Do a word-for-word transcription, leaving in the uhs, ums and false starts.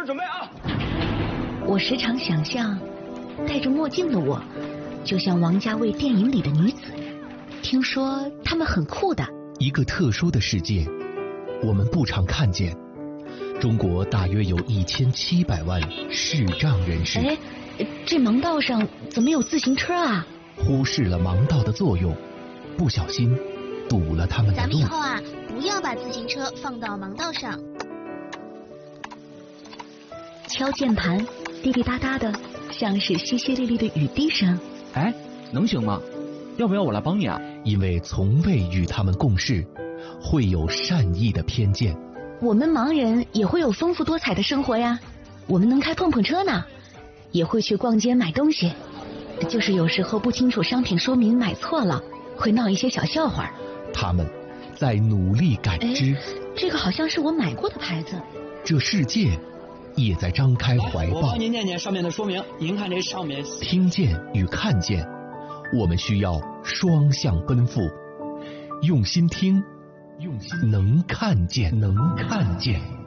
儿准备啊！ 我时常想象，戴着墨镜的我，就像王家卫电影里的女子。听说她们很酷的。 一个特殊的世界，我们不常看见。中国大约有一千七百万视障人士。 哎，这盲道上怎么有自行车啊？ 忽视了盲道的作用，不小心堵了他们的路。 咱们以后啊，不要把自行车放到盲道上。 敲键盘，滴滴答答的，像是淅淅沥沥的雨滴声。 哎，能行吗？要不要我来帮你啊？ 因为从未与他们共事，会有善意的偏见。 我们盲人也会有丰富多彩的生活呀，我们能开碰碰车呢，也会去逛街买东西，就是有时候不清楚商品说明买错了，会闹一些小笑话。 他们在努力感知。 这个好像是我买过的牌子。 这世界也在张开怀抱。 我帮您念念上面的说明，您看这上面。 听见与看见，我们需要双向奔赴，用心听，用心能看见，能看见。